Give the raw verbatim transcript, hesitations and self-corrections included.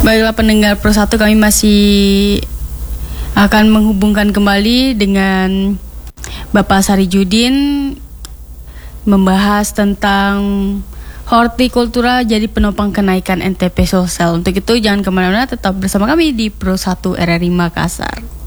Baiklah pendengar Pro satu, kami masih akan menghubungkan kembali dengan Bapak Sarijudin membahas tentang hortikultura jadi penopang kenaikan N T P sosial. Untuk itu jangan kemana-mana, tetap bersama kami di Pro satu R R I Makassar.